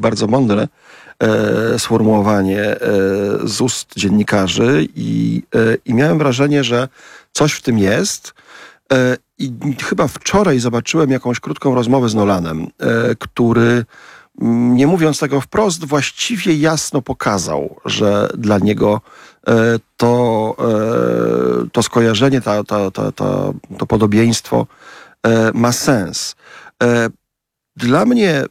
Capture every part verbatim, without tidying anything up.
bardzo mądre e, sformułowanie e, z ust dziennikarzy i, e, i miałem wrażenie, że coś w tym jest. E, I chyba wczoraj zobaczyłem jakąś krótką rozmowę z Nolanem, e, który, nie mówiąc tego wprost, właściwie jasno pokazał, że dla niego e, to, e, to skojarzenie, ta, ta, ta, ta, to podobieństwo e, ma sens. E, Dla mnie e,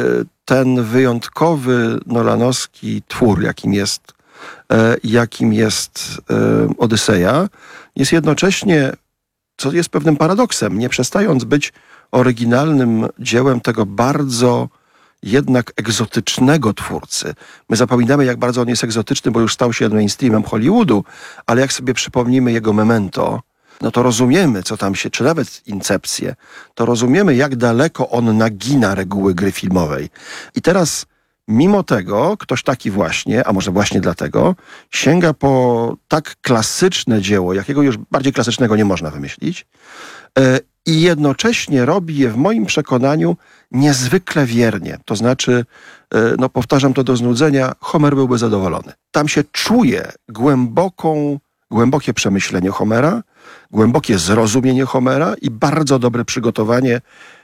ten wyjątkowy nolanowski twór, jakim jest, e, jakim jest e, Odyseja, jest jednocześnie, co jest pewnym paradoksem, nie przestając być oryginalnym dziełem tego bardzo jednak egzotycznego twórcy. My zapominamy, jak bardzo on jest egzotyczny, bo już stał się mainstreamem Hollywoodu, ale jak sobie przypomnimy jego Memento, no to rozumiemy, co tam się, czy nawet Incepcję, to rozumiemy, jak daleko on nagina reguły gry filmowej. I teraz, mimo tego, ktoś taki właśnie, a może właśnie dlatego, sięga po tak klasyczne dzieło, jakiego już bardziej klasycznego nie można wymyślić, yy, i jednocześnie robi je w moim przekonaniu niezwykle wiernie. To znaczy, yy, no powtarzam to do znudzenia, Homer byłby zadowolony. Tam się czuje głęboką, głębokie przemyślenie Homera, głębokie zrozumienie Homera i bardzo dobre przygotowanie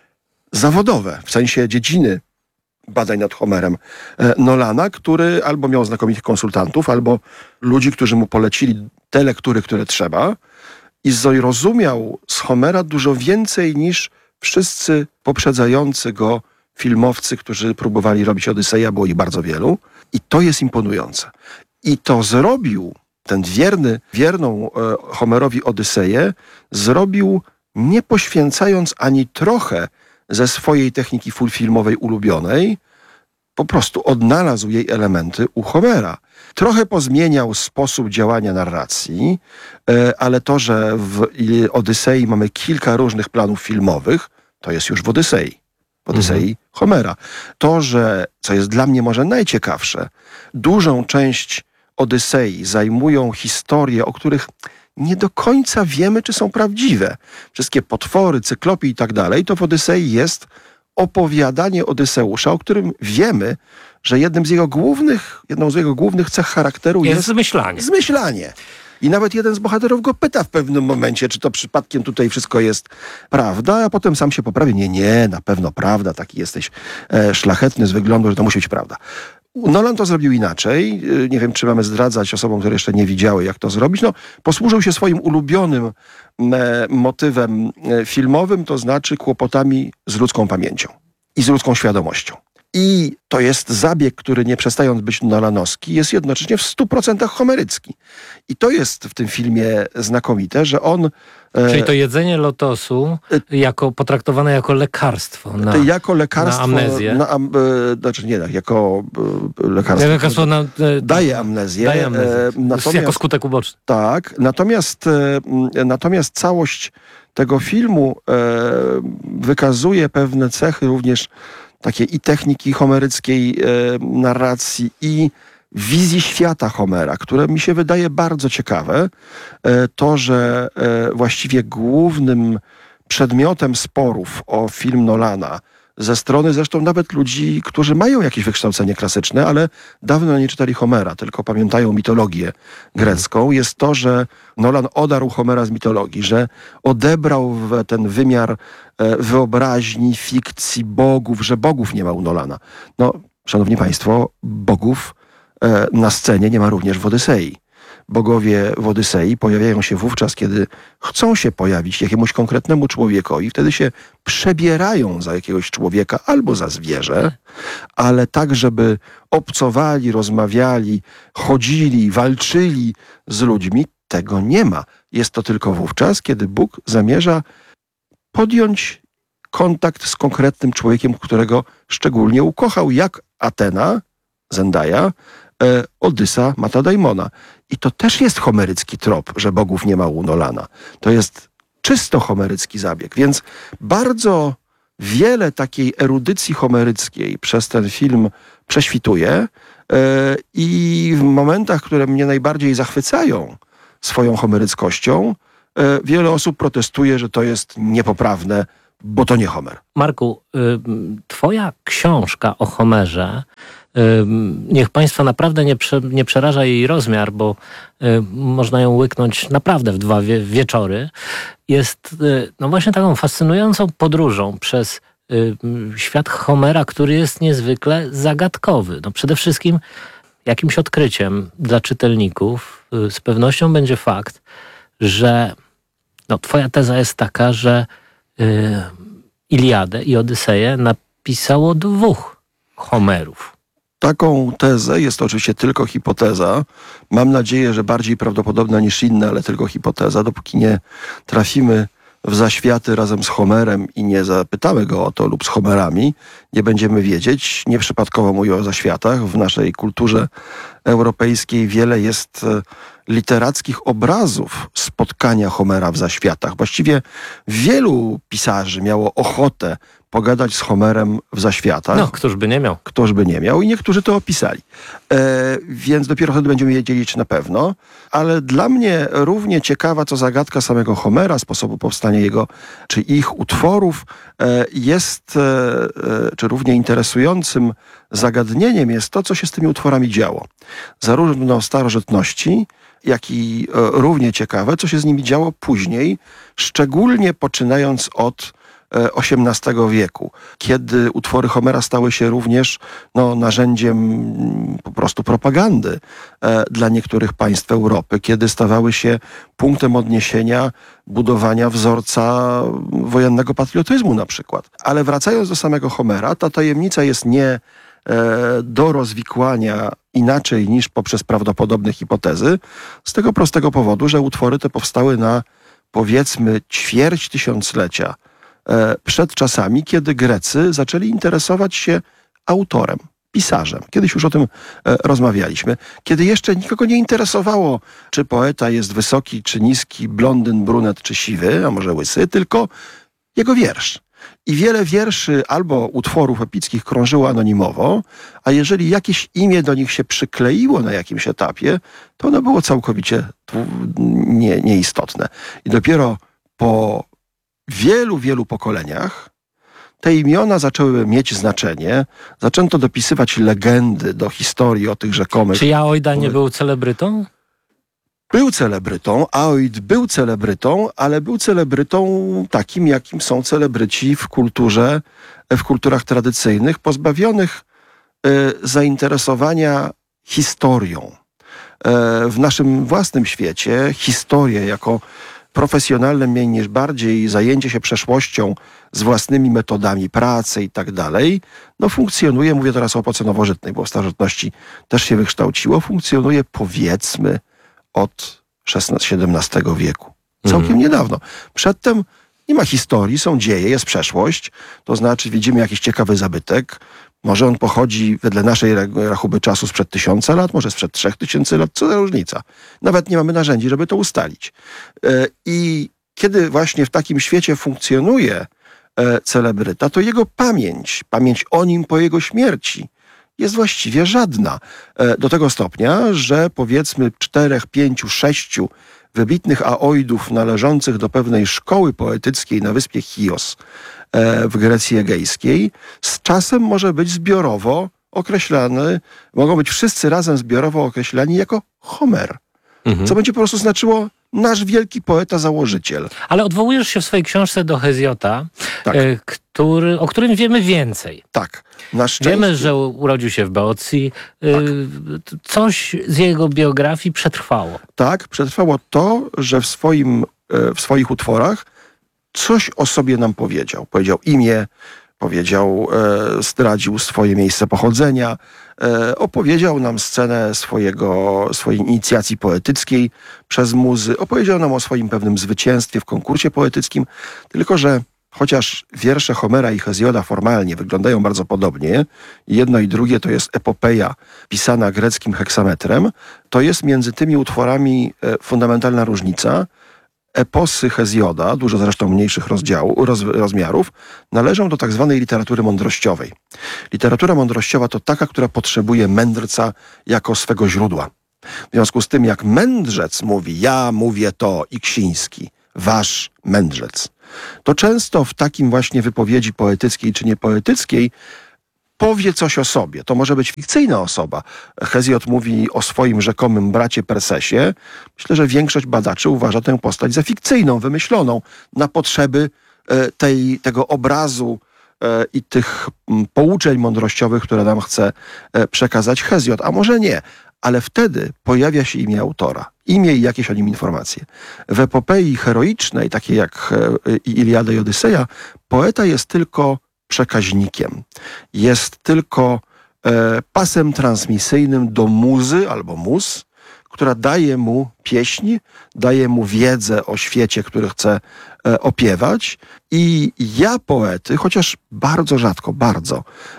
zawodowe, w sensie dziedziny badań nad Homerem Nolana, który albo miał znakomitych konsultantów, albo ludzi, którzy mu polecili te lektury, które trzeba, i zrozumiał z Homera dużo więcej niż wszyscy poprzedzający go filmowcy, którzy próbowali robić Odyseja, było ich bardzo wielu. I to jest imponujące. I to zrobił ten wierny, wierną e, Homerowi Odyseję, zrobił nie poświęcając ani trochę ze swojej techniki filmowej ulubionej, po prostu odnalazł jej elementy u Homera. Trochę pozmieniał sposób działania narracji, e, ale to, że w Odysei mamy kilka różnych planów filmowych, to jest już w Odysei. W Odysei mhm. Homera. To, że, co jest dla mnie może najciekawsze, dużą część Odysei zajmują historie, o których nie do końca wiemy, czy są prawdziwe. Wszystkie potwory, cyklopy i tak dalej, to w Odysei jest opowiadanie Odyseusza, o którym wiemy, że jednym z jego głównych, jedną z jego głównych cech charakteru jest, jest zmyślanie. zmyślanie. I nawet jeden z bohaterów go pyta w pewnym momencie, czy to przypadkiem tutaj wszystko jest prawda, a potem sam się poprawi. Nie, nie, na pewno prawda, taki jesteś e, szlachetny z wyglądu, że to musi być prawda. Nolan to zrobił inaczej. Nie wiem, czy mamy zdradzać osobom, które jeszcze nie widziały, jak to zrobić. No, posłużył się swoim ulubionym e, motywem e, filmowym, to znaczy kłopotami z ludzką pamięcią i z ludzką świadomością. I to jest zabieg, który nie przestając być nolanowski, jest jednocześnie w stu procentach homerycki. I to jest w tym filmie znakomite, że on... Czyli to jedzenie lotosu jako potraktowane jako lekarstwo na, jako lekarstwo, na amnezję. Na, am, e, znaczy nie, jako e, lekarstwo. lekarstwo na, e, daje amnezję. Daje amnezję. E, natomiast, jako skutek uboczny. Tak. Natomiast, e, natomiast całość tego filmu e, wykazuje pewne cechy również takiej i techniki homeryckiej e, narracji i wizji świata Homera, które mi się wydaje bardzo ciekawe. E, to, że e, właściwie głównym przedmiotem sporów o film Nolana ze strony zresztą nawet ludzi, którzy mają jakieś wykształcenie klasyczne, ale dawno nie czytali Homera, tylko pamiętają mitologię grecką, jest to, że Nolan odarł Homera z mitologii, że odebrał w ten wymiar wyobraźni, fikcji, bogów, że bogów nie ma u Nolana. No, szanowni państwo, bogów na scenie nie ma również w Odysei. Bogowie w Odysei pojawiają się wówczas, kiedy chcą się pojawić jakiemuś konkretnemu człowiekowi. Wtedy się przebierają za jakiegoś człowieka albo za zwierzę, ale tak, żeby obcowali, rozmawiali, chodzili, walczyli z ludźmi, tego nie ma. Jest to tylko wówczas, kiedy Bóg zamierza podjąć kontakt z konkretnym człowiekiem, którego szczególnie ukochał, jak Atena, Zendaya, e, Odysa, Mata Damona. I to też jest homerycki trop, że bogów nie ma u Nolana. To jest czysto homerycki zabieg. Więc bardzo wiele takiej erudycji homeryckiej przez ten film prześwituje e, i w momentach, które mnie najbardziej zachwycają swoją homeryckością, e, wiele osób protestuje, że to jest niepoprawne, bo to nie Homer. Marku, y, twoja książka o Homerze Niech Państwa naprawdę nie, prze, nie przeraża jej rozmiar, bo można ją łyknąć naprawdę w dwa wie, wieczory. Jest no właśnie taką fascynującą podróżą przez świat Homera, który jest niezwykle zagadkowy. No przede wszystkim jakimś odkryciem dla czytelników z pewnością będzie fakt, że no, twoja teza jest taka, że y, Iliadę i Odyseję napisało dwóch Homerów. Taką tezę, jest to oczywiście tylko hipoteza, mam nadzieję, że bardziej prawdopodobna niż inne, ale tylko hipoteza, dopóki nie trafimy w zaświaty razem z Homerem i nie zapytamy go o to lub z Homerami, nie będziemy wiedzieć. Nieprzypadkowo mówię o zaświatach. W naszej kulturze europejskiej wiele jest literackich obrazów spotkania Homera w zaświatach. Właściwie wielu pisarzy miało ochotę pogadać z Homerem w zaświatach. No, któż by nie miał. Któż by nie miał i niektórzy to opisali. E, więc dopiero wtedy będziemy wiedzieli, czy na pewno. Ale dla mnie równie ciekawa, co zagadka samego Homera, sposobu powstania jego, czy ich utworów, e, jest, e, czy równie interesującym zagadnieniem jest to, co się z tymi utworami działo. Zarówno w starożytności, jak i e, równie ciekawe, co się z nimi działo później, szczególnie poczynając od osiemnastego wieku, kiedy utwory Homera stały się również no, narzędziem po prostu propagandy e, dla niektórych państw Europy, kiedy stawały się punktem odniesienia budowania wzorca wojennego patriotyzmu na przykład. Ale wracając do samego Homera, ta tajemnica jest nie e, do rozwikłania inaczej niż poprzez prawdopodobne hipotezy, z tego prostego powodu, że utwory te powstały na powiedzmy ćwierć tysiąclecia przed czasami, kiedy Grecy zaczęli interesować się autorem, pisarzem. Kiedyś już o tym rozmawialiśmy. Kiedy jeszcze nikogo nie interesowało, czy poeta jest wysoki, czy niski, blondyn, brunet, czy siwy, a może łysy, tylko jego wiersz. I wiele wierszy albo utworów epickich krążyło anonimowo, a jeżeli jakieś imię do nich się przykleiło na jakimś etapie, to ono było całkowicie nie, nieistotne. I dopiero po wielu, wielu pokoleniach te imiona zaczęły mieć znaczenie. Zaczęto dopisywać legendy do historii o tych rzekomych. Czy Aoida nie był celebrytą? Był celebrytą, Aoid był celebrytą, ale był celebrytą takim, jakim są celebryci w kulturze, w kulturach tradycyjnych, pozbawionych e, zainteresowania historią. E, w naszym własnym świecie historię jako profesjonalne mniej niż bardziej zajęcie się przeszłością z własnymi metodami pracy i tak dalej, no funkcjonuje, mówię teraz o epoce nowożytnej, bo w starożytności też się wykształciło, funkcjonuje powiedzmy od szesnastego siedemnastego wieku. Całkiem mm. niedawno. Przedtem nie ma historii, są dzieje, jest przeszłość, to znaczy widzimy jakiś ciekawy zabytek. Może on pochodzi wedle naszej rachuby czasu sprzed tysiąca lat, może sprzed trzech tysięcy lat, co za różnica. Nawet nie mamy narzędzi, żeby to ustalić. I kiedy właśnie w takim świecie funkcjonuje celebryta, to jego pamięć, pamięć o nim po jego śmierci jest właściwie żadna. Do tego stopnia, że powiedzmy czterech, pięciu, sześciu wybitnych Aoidów należących do pewnej szkoły poetyckiej na wyspie Chios w Grecji Egejskiej z czasem może być zbiorowo określany, mogą być wszyscy razem zbiorowo określani jako Homer. Mhm. Co będzie po prostu znaczyło nasz wielki poeta założyciel. Ale odwołujesz się w swojej książce do Hezjota, tak. y, który, o którym wiemy więcej. Tak. Na szczęście... Wiemy, że urodził się w Beocji. Y, tak. Coś z jego biografii przetrwało. Tak, przetrwało to, że w, swoim, w swoich utworach coś o sobie nam powiedział. Powiedział imię, powiedział, e, zdradził swoje miejsce pochodzenia, e, opowiedział nam scenę swojego, swojej inicjacji poetyckiej przez muzy, opowiedział nam o swoim pewnym zwycięstwie w konkursie poetyckim, tylko że chociaż wiersze Homera i Hezjoda formalnie wyglądają bardzo podobnie, jedno i drugie to jest epopeja pisana greckim heksametrem, to jest między tymi utworami e, fundamentalna różnica. Eposy Hezjoda, dużo zresztą mniejszych rozdziałów, roz, rozmiarów, należą do tak zwanej literatury mądrościowej. Literatura mądrościowa to taka, która potrzebuje mędrca jako swego źródła. W związku z tym, jak mędrzec mówi, ja mówię to i Ksiński, wasz mędrzec, to często w takim właśnie wypowiedzi poetyckiej czy niepoetyckiej powie coś o sobie. To może być fikcyjna osoba. Hezjod mówi o swoim rzekomym bracie Persesie. Myślę, że większość badaczy uważa tę postać za fikcyjną, wymyśloną na potrzeby tej, tego obrazu i tych pouczeń mądrościowych, które nam chce przekazać Hezjod. A może nie, ale wtedy pojawia się imię autora. Imię i jakieś o nim informacje. W epopei heroicznej, takiej jak Iliada i Odyseja, poeta jest tylko przekaźnikiem. Jest tylko e, pasem transmisyjnym do muzy albo mus, która daje mu pieśń, daje mu wiedzę o świecie, który chce e, opiewać. I ja poety, chociaż bardzo rzadko, bardzo,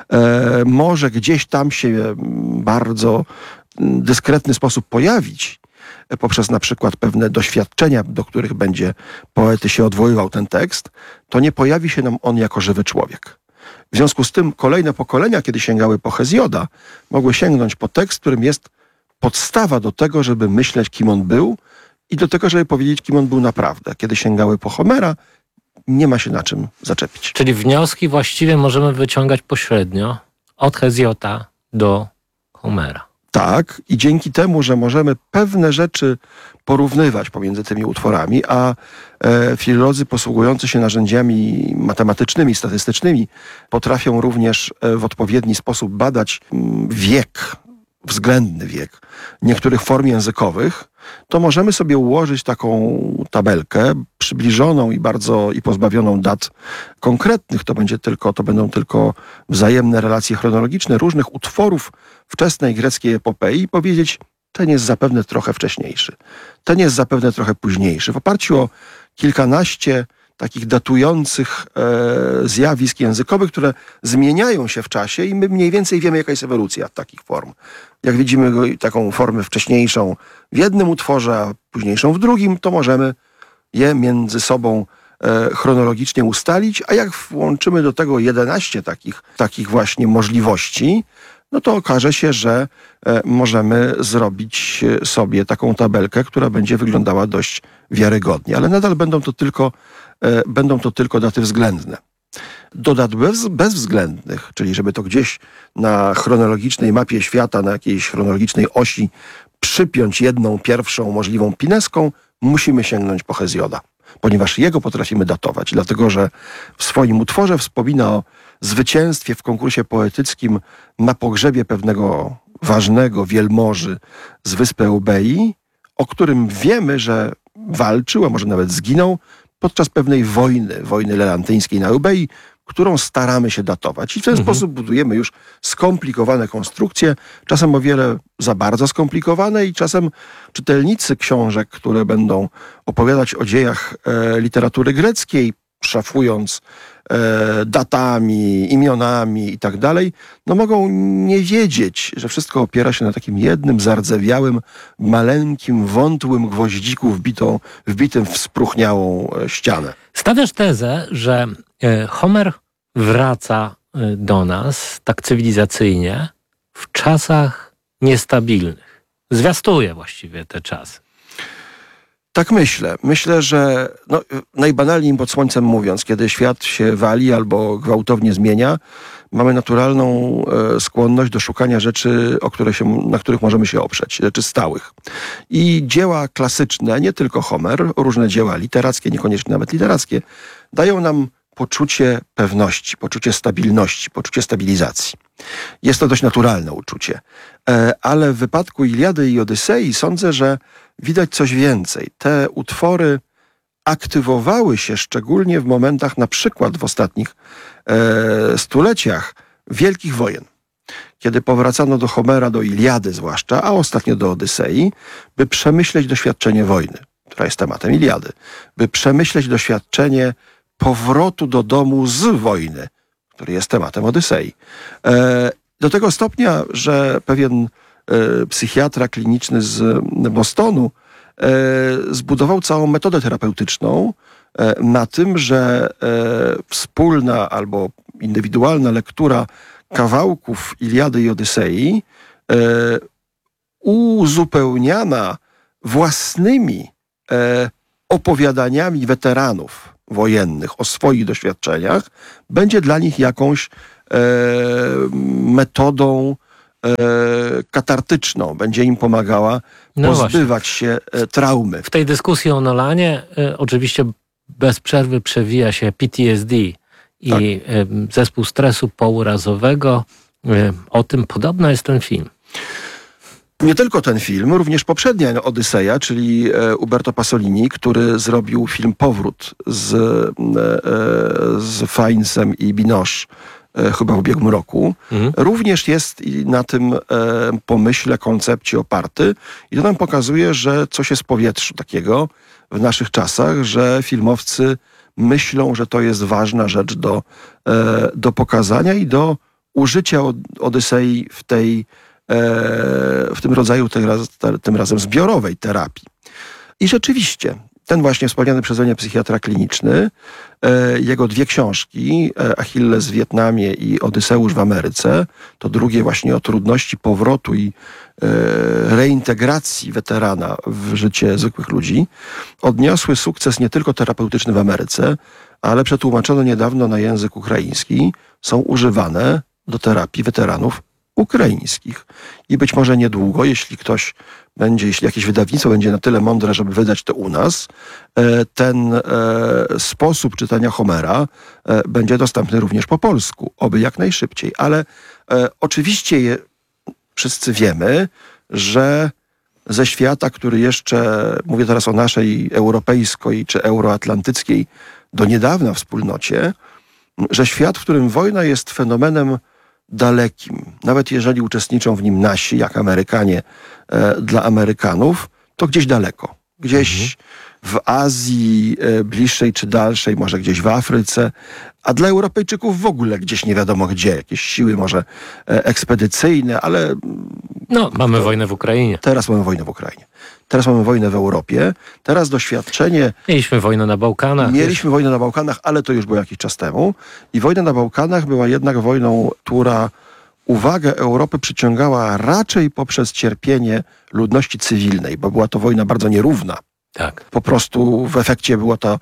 e, może gdzieś tam się bardzo dyskretny sposób pojawić, poprzez na przykład pewne doświadczenia, do których będzie poety się odwoływał ten tekst, to nie pojawi się nam on jako żywy człowiek. W związku z tym kolejne pokolenia, kiedy sięgały po Hezjoda, mogły sięgnąć po tekst, którym jest podstawa do tego, żeby myśleć, kim on był i do tego, żeby powiedzieć, kim on był naprawdę. Kiedy sięgały po Homera, nie ma się na czym zaczepić. Czyli wnioski właściwie możemy wyciągać pośrednio od Hezjota do Homera. Tak, i dzięki temu, że możemy pewne rzeczy porównywać pomiędzy tymi utworami, a e, filolodzy posługujący się narzędziami matematycznymi, statystycznymi potrafią również e, w odpowiedni sposób badać m, wiek, względny wiek niektórych form językowych, to możemy sobie ułożyć taką tabelkę przybliżoną i bardzo i pozbawioną dat konkretnych. To będzie tylko, to będą tylko wzajemne relacje chronologiczne różnych utworów wczesnej greckiej epopei i powiedzieć, ten jest zapewne trochę wcześniejszy, ten jest zapewne trochę późniejszy. W oparciu o kilkanaście takich datujących e, zjawisk językowych, które zmieniają się w czasie i my mniej więcej wiemy, jaka jest ewolucja takich form. Jak widzimy go, taką formę wcześniejszą w jednym utworze, a późniejszą w drugim, to możemy je między sobą e, chronologicznie ustalić, a jak włączymy do tego jedenaście takich, takich właśnie możliwości, no to okaże się, że e, możemy zrobić sobie taką tabelkę, która będzie wyglądała dość wiarygodnie, ale nadal będą to tylko, e, będą to tylko daty względne. Do dat bez, bezwzględnych, czyli żeby to gdzieś na chronologicznej mapie świata, na jakiejś chronologicznej osi przypiąć jedną pierwszą możliwą pineską, musimy sięgnąć po Hezjoda, ponieważ jego potrafimy datować, dlatego że w swoim utworze wspomina o zwycięstwie w konkursie poetyckim na pogrzebie pewnego ważnego wielmoży z wyspy Eubei, o którym wiemy, że walczył, a może nawet zginął podczas pewnej wojny, wojny lelantyńskiej na Eubei, którą staramy się datować. I w ten mhm. sposób budujemy już skomplikowane konstrukcje, czasem o wiele za bardzo skomplikowane i czasem czytelnicy książek, które będą opowiadać o dziejach e, literatury greckiej, szafując e, datami, imionami i tak dalej, no mogą nie wiedzieć, że wszystko opiera się na takim jednym zardzewiałym, maleńkim, wątłym gwoździku wbitą, wbitym w spróchniałą ścianę. Stawiasz tezę, że e, Homer wraca e, do nas tak cywilizacyjnie w czasach niestabilnych. Zwiastuje właściwie te czasy. Tak myślę. Myślę, że no, najbanalniej pod słońcem mówiąc, kiedy świat się wali albo gwałtownie zmienia, mamy naturalną e, skłonność do szukania rzeczy, o które się, na których możemy się oprzeć, rzeczy stałych. I dzieła klasyczne, nie tylko Homer, różne dzieła literackie, niekoniecznie nawet literackie, dają nam poczucie pewności, poczucie stabilności, poczucie stabilizacji. Jest to dość naturalne uczucie. E, ale w wypadku Iliady i Odysei sądzę, że widać coś więcej. Te utwory aktywowały się szczególnie w momentach, na przykład w ostatnich e, stuleciach, wielkich wojen. Kiedy powracano do Homera, do Iliady zwłaszcza, a ostatnio do Odysei, by przemyśleć doświadczenie wojny, która jest tematem Iliady, by przemyśleć doświadczenie powrotu do domu z wojny, który jest tematem Odysei. E, do tego stopnia, że pewien e, psychiatra kliniczny z Bostonu e, zbudował całą metodę terapeutyczną e, na tym, że e, wspólna albo indywidualna lektura kawałków Iliady i Odysei e, uzupełniana własnymi e, opowiadaniami weteranów wojennych o swoich doświadczeniach, będzie dla nich jakąś metodą e, katartyczną. Będzie im pomagała No pozbywać się e, traumy. W tej dyskusji o Nolanie y, oczywiście bez przerwy przewija się P T S D i Tak. y, zespół stresu pourazowego. Y, o tym podobno jest ten film. Nie tylko ten film, również poprzednia Odyseja, czyli e, Uberto Pasolini, który zrobił film Powrót z, e, z Fiennesem i Binoche e, chyba w ubiegłym roku. Mhm. Również jest i na tym e, pomyśle, koncepcie oparty i to nam pokazuje, że coś jest w powietrzu takiego w naszych czasach, że filmowcy myślą, że to jest ważna rzecz do, e, do pokazania i do użycia od, Odysei w tej w tym rodzaju tym razem zbiorowej terapii. I rzeczywiście, ten właśnie wspomniany przeze mnie psychiatra kliniczny, jego dwie książki, Achilles w Wietnamie i Odyseusz w Ameryce, to drugie właśnie o trudności powrotu i reintegracji weterana w życie zwykłych ludzi, odniosły sukces nie tylko terapeutyczny w Ameryce, ale przetłumaczono niedawno na język ukraiński, są używane do terapii weteranów ukraińskich. I być może niedługo, jeśli ktoś będzie, jeśli jakieś wydawnictwo będzie na tyle mądre, żeby wydać to u nas, ten sposób czytania Homera będzie dostępny również po polsku. Oby jak najszybciej. Ale oczywiście je, wszyscy wiemy, że ze świata, który jeszcze, mówię teraz o naszej europejskiej czy euroatlantyckiej, do niedawna wspólnocie, że świat, w którym wojna jest fenomenem dalekim, nawet jeżeli uczestniczą w nim nasi, jak Amerykanie e, dla Amerykanów, to gdzieś daleko. Gdzieś mhm. w Azji e, bliższej czy dalszej, może gdzieś w Afryce, a dla Europejczyków w ogóle gdzieś nie wiadomo gdzie. Jakieś siły może e, ekspedycyjne, ale... No, mamy to, wojnę w Ukrainie. Teraz mamy wojnę w Ukrainie. Teraz mamy wojnę w Europie. Teraz doświadczenie... Mieliśmy wojnę na Bałkanach. Mieliśmy wojnę na Bałkanach, ale to już było jakiś czas temu. I wojna na Bałkanach była jednak wojną, która uwagę Europy przyciągała raczej poprzez cierpienie ludności cywilnej, bo była to wojna bardzo nierówna. Tak. Po prostu w efekcie była to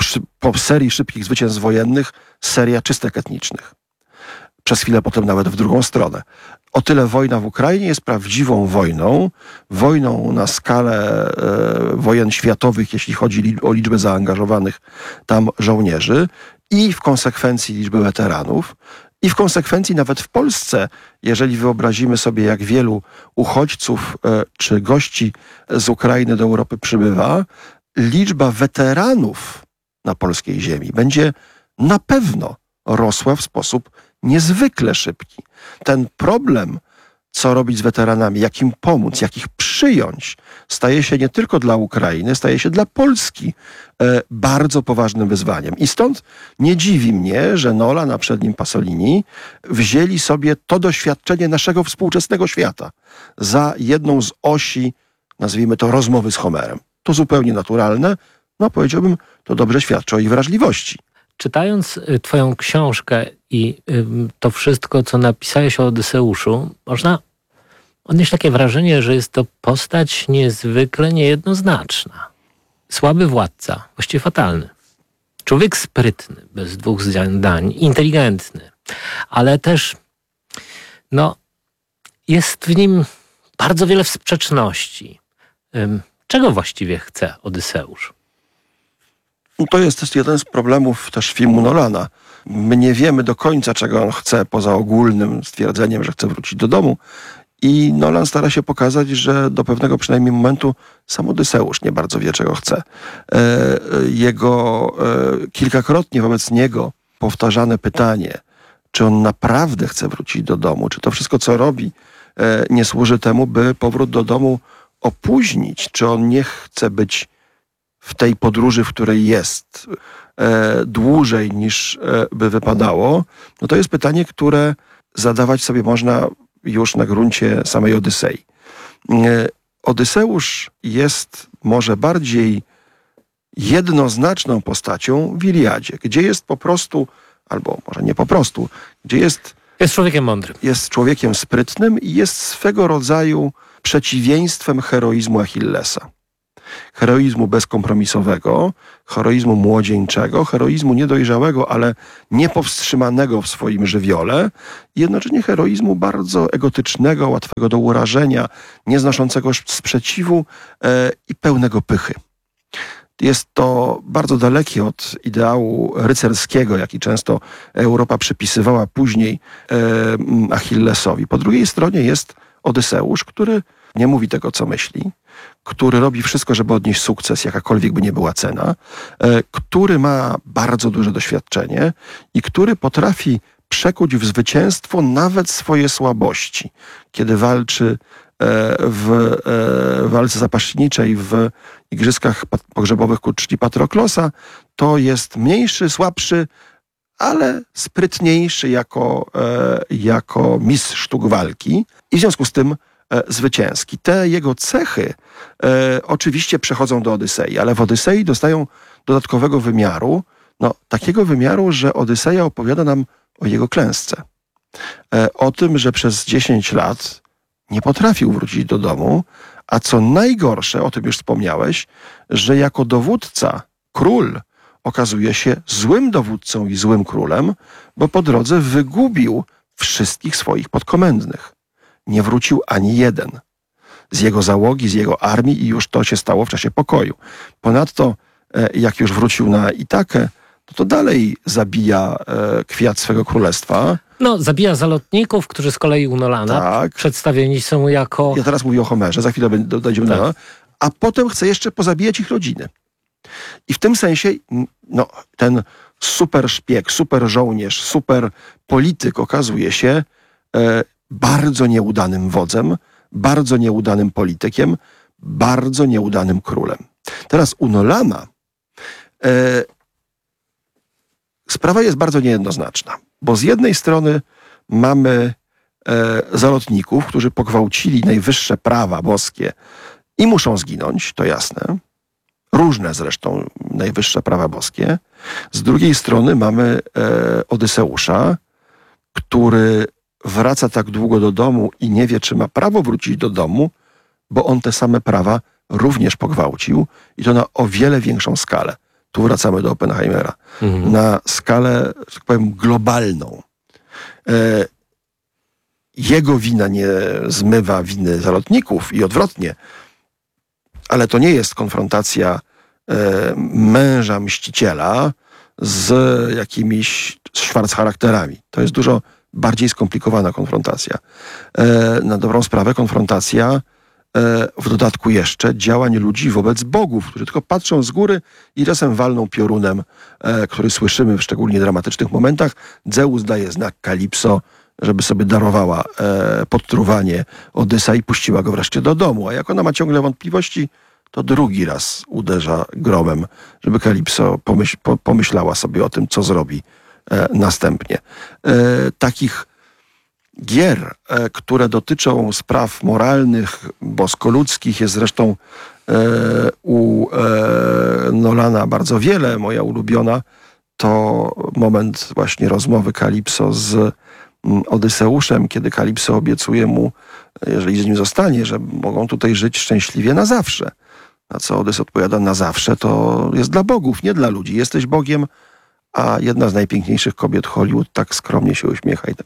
po serii szybkich zwycięstw wojennych seria czystek etnicznych. Przez chwilę potem nawet w drugą stronę. O tyle wojna w Ukrainie jest prawdziwą wojną, wojną na skalę e, wojen światowych, jeśli chodzi li, o liczbę zaangażowanych tam żołnierzy i w konsekwencji liczby weteranów. I w konsekwencji nawet w Polsce, jeżeli wyobrazimy sobie, jak wielu uchodźców e, czy gości z Ukrainy do Europy przybywa, liczba weteranów na polskiej ziemi będzie na pewno rosła w sposób niezwykle szybki. Ten problem, co robić z weteranami, jak im pomóc, jak ich przyjąć, staje się nie tylko dla Ukrainy, staje się dla Polski e, bardzo poważnym wyzwaniem. I stąd nie dziwi mnie, że Nolan, a przed nim Pasolini, wzięli sobie to doświadczenie naszego współczesnego świata za jedną z osi, nazwijmy to, rozmowy z Homerem. To zupełnie naturalne, no powiedziałbym, to dobrze świadczy o ich wrażliwości. Czytając twoją książkę i to wszystko, co napisałeś o Odyseuszu, można odnieść takie wrażenie, że jest to postać niezwykle niejednoznaczna. Słaby władca, właściwie fatalny. Człowiek sprytny, bez dwóch zdań, inteligentny, ale też no, jest w nim bardzo wiele sprzeczności. Czego właściwie chce Odyseusz? To jest też jeden z problemów też filmu Nolana. My nie wiemy do końca, czego on chce, poza ogólnym stwierdzeniem, że chce wrócić do domu. I Nolan stara się pokazać, że do pewnego przynajmniej momentu sam Odyseusz nie bardzo wie, czego chce. Jego kilkakrotnie wobec niego powtarzane pytanie, czy on naprawdę chce wrócić do domu, czy to wszystko, co robi, nie służy temu, by powrót do domu opóźnić, czy on nie chce być w tej podróży, w której jest, e, dłużej niż e, by wypadało, no to jest pytanie, które zadawać sobie można już na gruncie samej Odysei. E, Odyseusz jest może bardziej jednoznaczną postacią w Iliadzie, gdzie jest po prostu, albo może nie po prostu, gdzie jest... Jest człowiekiem mądrym. Jest człowiekiem sprytnym i jest swego rodzaju przeciwieństwem heroizmu Achillesa. Heroizmu bezkompromisowego, heroizmu młodzieńczego, heroizmu niedojrzałego, ale niepowstrzymanego w swoim żywiole i jednocześnie heroizmu bardzo egotycznego, łatwego do urażenia, nieznoszącego sprzeciwu e, i pełnego pychy. Jest to bardzo dalekie od ideału rycerskiego, jaki często Europa przypisywała później e, Achillesowi. Po drugiej stronie jest Odyseusz, który nie mówi tego, co myśli, który robi wszystko, żeby odnieść sukces, jakakolwiek by nie była cena, e, który ma bardzo duże doświadczenie i który potrafi przekuć w zwycięstwo nawet swoje słabości. Kiedy walczy w walce zapaśniczej w igrzyskach pogrzebowych ku czci Patroklosa, to jest mniejszy, słabszy, ale sprytniejszy jako, jako mistrz sztuk walki i w związku z tym zwycięski. Te jego cechy oczywiście przechodzą do Odysei, ale w Odysei dostają dodatkowego wymiaru, no, takiego wymiaru, że Odyseja opowiada nam o jego klęsce. O tym, że przez dziesięć lat nie potrafił wrócić do domu, a co najgorsze, o tym już wspomniałeś, że jako dowódca król okazuje się złym dowódcą i złym królem, bo po drodze wygubił wszystkich swoich podkomendnych. Nie wrócił ani jeden z jego załogi, z jego armii i już to się stało w czasie pokoju. Ponadto, jak już wrócił na Itakę, to, to dalej zabija kwiat swego królestwa. No, zabija zalotników, którzy z kolei u Nolana tak. przedstawieni są jako... Ja teraz mówię o Homerze, za chwilę dojdziemy tak. do Nolana. A potem chce jeszcze pozabijać ich rodziny. I w tym sensie no, ten super szpieg, super żołnierz, super polityk okazuje się e, bardzo nieudanym wodzem, bardzo nieudanym politykiem, bardzo nieudanym królem. Teraz u Nolana e, sprawa jest bardzo niejednoznaczna, bo z jednej strony mamy e, zalotników, którzy pogwałcili najwyższe prawa boskie i muszą zginąć, to jasne. Różne zresztą najwyższe prawa boskie. Z drugiej strony mamy e, Odyseusza, który wraca tak długo do domu i nie wie, czy ma prawo wrócić do domu, bo on te same prawa również pogwałcił i to na o wiele większą skalę. Tu wracamy do Oppenheimera. Mhm. Na skalę, że tak powiem, globalną. E, jego wina nie zmywa winy zalotników i odwrotnie. Ale to nie jest konfrontacja e, męża mściciela z jakimiś szwarc-charakterami. To jest dużo bardziej skomplikowana konfrontacja. E, na dobrą sprawę konfrontacja e, w dodatku jeszcze działań ludzi wobec bogów, którzy tylko patrzą z góry i czasem walną piorunem, e, który słyszymy w szczególnie dramatycznych momentach. Zeus daje znak Kalipso, żeby sobie darowała e, podtruwanie Odysa i puściła go wreszcie do domu. A jak ona ma ciągle wątpliwości, to drugi raz uderza gromem, żeby Kalipso pomyśl, po, pomyślała sobie o tym, co zrobi e, następnie. E, takich gier, e, które dotyczą spraw moralnych, bosko-ludzkich, jest zresztą e, u e, Nolana bardzo wiele. Moja ulubiona to moment właśnie rozmowy Kalipso z Odyseuszem, kiedy Kalipso obiecuje mu, jeżeli z nim zostanie, że mogą tutaj żyć szczęśliwie na zawsze. Na co Odys odpowiada: na zawsze to jest dla bogów, nie dla ludzi. Jesteś Bogiem, a jedna z najpiękniejszych kobiet Hollywood tak skromnie się uśmiecha. I tak.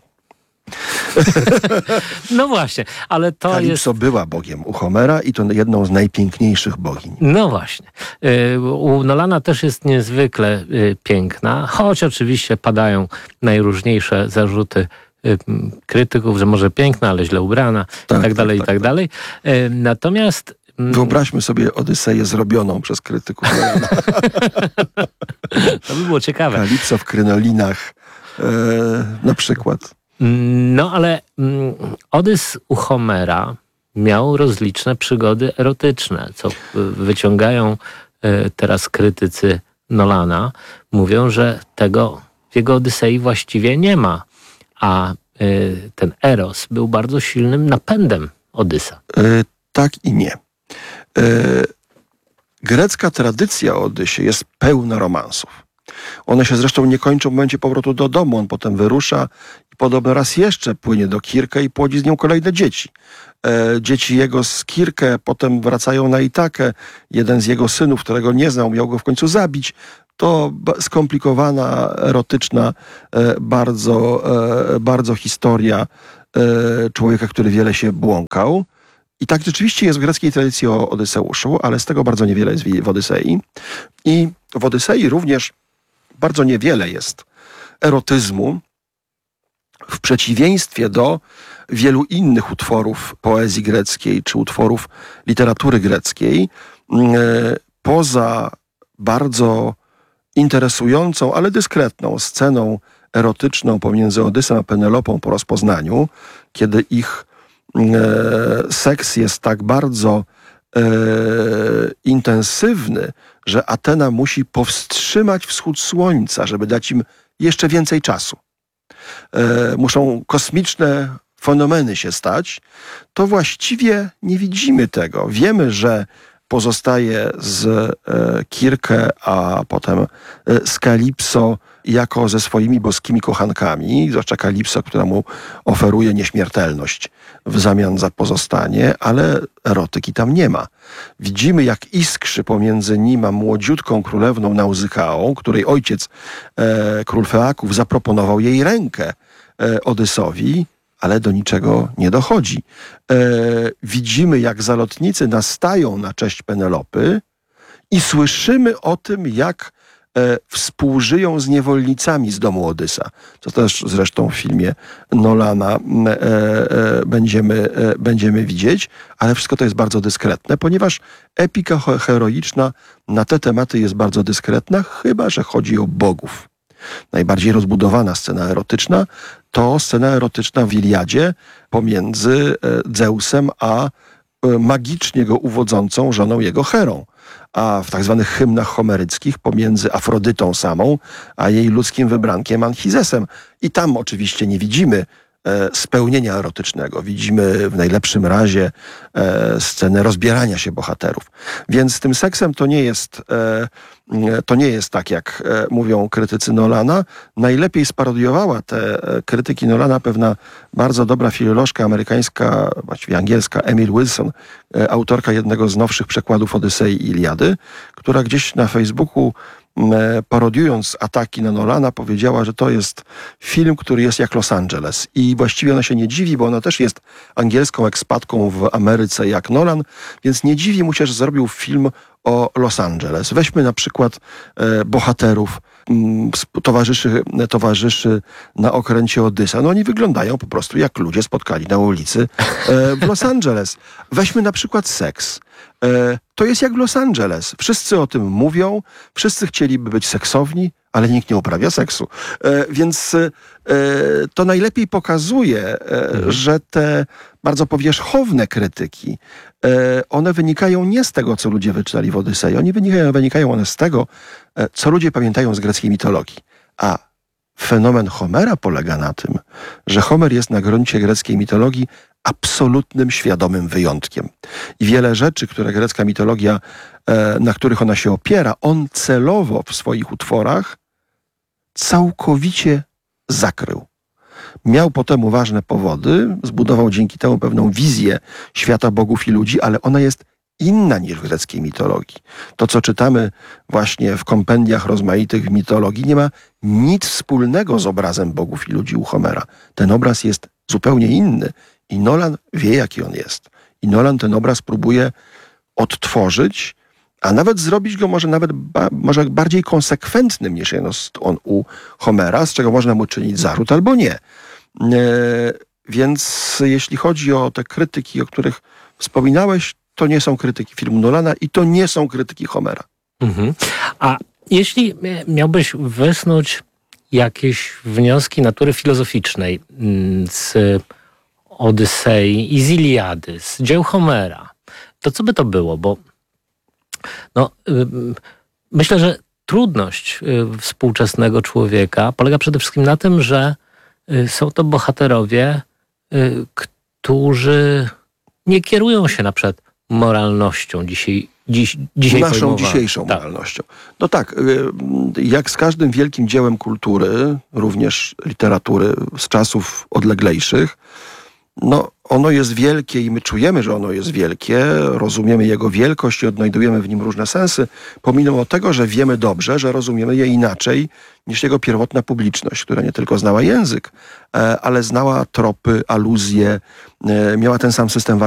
No właśnie, ale to Kalipso jest... była Bogiem u Homera i to jedną z najpiękniejszych bogiń. No właśnie. U Nolana też jest niezwykle piękna, choć oczywiście padają najróżniejsze zarzuty krytyków, że może piękna, ale źle ubrana, tak, i tak dalej, tak, i tak, tak dalej. Natomiast... Wyobraźmy sobie Odyseję zrobioną przez krytyków. To by było ciekawe. Kalipso w krynolinach e, na przykład. No ale mm, Odys u Homera miał rozliczne przygody erotyczne, co wyciągają y, teraz krytycy Nolana. Mówią, że tego w jego Odysei właściwie nie ma, a y, ten eros był bardzo silnym napędem Odysa. E, tak i nie. E, grecka tradycja o Odysie jest pełna romansów. One się zresztą nie kończą w momencie powrotu do domu. On potem wyrusza i Podobno raz jeszcze płynie do Kirkę i płodzi z nią kolejne dzieci. E, dzieci jego z Kirkę potem wracają na Itakę. Jeden z jego synów, którego nie znał, miał go w końcu zabić. To skomplikowana, erotyczna, e, bardzo, e, bardzo historia e, człowieka, który wiele się błąkał. I tak rzeczywiście jest w greckiej tradycji o Odyseuszu, ale z tego bardzo niewiele jest w Odysei. I w Odysei również bardzo niewiele jest erotyzmu, w przeciwieństwie do wielu innych utworów poezji greckiej czy utworów literatury greckiej. Poza bardzo interesującą, ale dyskretną sceną erotyczną pomiędzy Odysem a Penelopą po rozpoznaniu, kiedy ich e, seks jest tak bardzo e, intensywny, że Atena musi powstrzymać wschód słońca, żeby dać im jeszcze więcej czasu. E, muszą kosmiczne fenomeny się stać, to właściwie nie widzimy tego. Wiemy, że pozostaje z e, Kirkę, a potem e, z Kalipso jako ze swoimi boskimi kochankami, zwłaszcza Kalipso, która mu oferuje nieśmiertelność w zamian za pozostanie, ale erotyki tam nie ma. Widzimy, jak iskrzy pomiędzy nim a młodziutką królewną Nauzykaą, której ojciec, e, król Feaków, zaproponował jej rękę e, Odysowi, ale do niczego nie dochodzi. E, widzimy, jak zalotnicy nastają na cześć Penelopy i słyszymy o tym, jak e, współżyją z niewolnicami z domu Odysa. Co też zresztą w filmie Nolana e, e, będziemy, e, będziemy widzieć, ale wszystko to jest bardzo dyskretne, ponieważ epika heroiczna na te tematy jest bardzo dyskretna, chyba że chodzi o bogów. Najbardziej rozbudowana scena erotyczna to scena erotyczna w Iliadzie pomiędzy Zeusem a magicznie go uwodzącą żoną jego Herą, a w tak zwanych hymnach homeryckich pomiędzy Afrodytą samą a jej ludzkim wybrankiem Anchizesem. I tam oczywiście nie widzimy e, spełnienia erotycznego. Widzimy w najlepszym razie e, scenę rozbierania się bohaterów. Więc z tym seksem to nie jest... E, To nie jest tak, jak e, mówią krytycy Nolana. Najlepiej sparodiowała te e, krytyki Nolana pewna bardzo dobra filolożka amerykańska, właściwie angielska, Emil Wilson, e, autorka jednego z nowszych przekładów Odysei i Iliady, która gdzieś na Facebooku, e, parodiując ataki na Nolana, powiedziała, że to jest film, który jest jak Los Angeles. I właściwie ona się nie dziwi, bo ona też jest angielską ekspatką w Ameryce jak Nolan, więc nie dziwi mu się, że zrobił film o Los Angeles. Weźmy na przykład e, bohaterów, m, towarzyszy, towarzyszy na okręcie Odysa. No oni wyglądają po prostu jak ludzie spotkali na ulicy e, w Los Angeles. Weźmy na przykład seks. E, to jest jak w Los Angeles. Wszyscy o tym mówią, wszyscy chcieliby być seksowni, ale nikt nie uprawia seksu. E, więc e, to najlepiej pokazuje, e, mhm. że te bardzo powierzchowne krytyki, e, one wynikają nie z tego, co ludzie wyczytali w Odysei. Oni wynikają, wynikają one z tego, e, co ludzie pamiętają z greckiej mitologii. A fenomen Homera polega na tym, że Homer jest na gruncie greckiej mitologii absolutnym, świadomym wyjątkiem. I wiele rzeczy, które grecka mitologia, e, na których ona się opiera, on celowo w swoich utworach całkowicie zakrył. Miał po temu ważne powody, zbudował dzięki temu pewną wizję świata bogów i ludzi, ale ona jest inna niż w greckiej mitologii. To, co czytamy właśnie w kompendiach rozmaitych mitologii, nie ma nic wspólnego z obrazem bogów i ludzi u Homera. Ten obraz jest zupełnie inny i Nolan wie, jaki on jest. I Nolan ten obraz próbuje odtworzyć, a nawet zrobić go może nawet ba, może bardziej konsekwentnym niż jest on u Homera, z czego można mu czynić zarzut albo nie. E, więc jeśli chodzi o te krytyki, o których wspominałeś, to nie są krytyki filmu Nolana i to nie są krytyki Homera. Mhm. A jeśli miałbyś wysnuć jakieś wnioski natury filozoficznej z Odysei i z Iliady, z dzieł Homera, to co by to było? Bo no, myślę, że trudność współczesnego człowieka polega przede wszystkim na tym, że są to bohaterowie, którzy nie kierują się na przykład moralnością. Dzisiaj dziś, dzisiaj naszą pojmowane. dzisiejszą Tak. moralnością. No tak, y, jak z każdym wielkim dziełem kultury, również literatury z czasów odleglejszych, no ono jest wielkie i my czujemy, że ono jest wielkie, rozumiemy jego wielkość i odnajdujemy w nim różne sensy, pomimo tego, że wiemy dobrze, że rozumiemy je inaczej niż jego pierwotna publiczność, która nie tylko znała język, e, ale znała tropy, aluzje, e, miała ten sam system